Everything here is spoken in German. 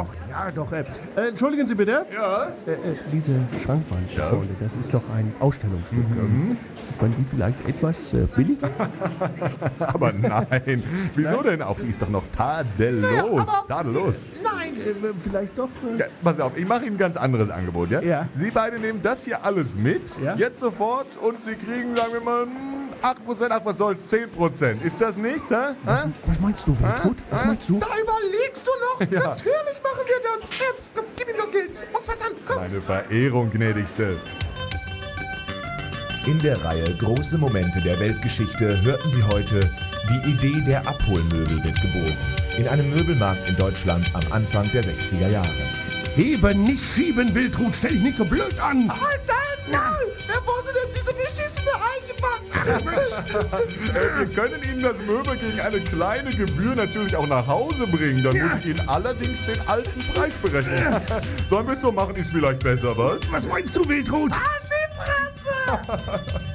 doch. Entschuldigen Sie bitte. Ja? Diese Schrankwand da vorne, das ist doch ein Ausstellungsstück. Ist man die vielleicht etwas billiger? Aber nein. Wieso denn auch? Die ist doch noch tadellos. Tadellos. Nein, vielleicht doch. Ja, pass auf, ich mache Ihnen ein ganz anderes Angebot, ja? Ja. Sie beide nehmen das hier alles mit, Ja. jetzt sofort, und Sie kriegen, sagen wir mal, 8%, ach was soll's, 10%. Ist das nichts, hä? Was meinst du, Wiltrud? Was meinst du? Da überlegst du noch? Ja. Natürlich machen wir das. Jetzt, komm, gib ihm das Geld. Und fass an, komm. Meine Verehrung, gnädigste. In der Reihe Große Momente der Weltgeschichte hörten Sie heute: Die Idee der Abholmöbel wird geboren. In einem Möbelmarkt in Deutschland am Anfang der 60er Jahre. Heben, nicht schieben, Wiltrud, stell dich nicht so blöd an. Halt dein Maul! Wer wollte denn diese beschissene Eiche fangen? Wir können Ihnen das Möbel gegen eine kleine Gebühr natürlich auch nach Hause bringen. Dann muss ich Ihnen allerdings den alten Preis berechnen. Sollen wir es so machen, ist vielleicht besser, was? Was meinst du, Wiltrud? Halt die Fresse!